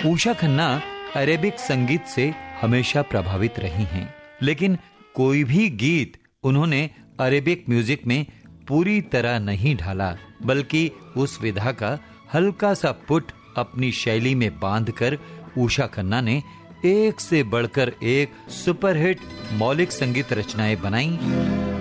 Usha Khanna Arabic संगीत से हमेशा प्रभावित रही हैं, लेकिन कोई भी गीत उन्होंने अरेबिक म्यूजिक में पूरी तरह नहीं ढाला, बल्कि उस विधा का हल्का सा पुट अपनी शैली में बांधकर उषा खन्ना ने एक से बढ़कर एक सुपरहिट मौलिक संगीत रचनाएं बनाई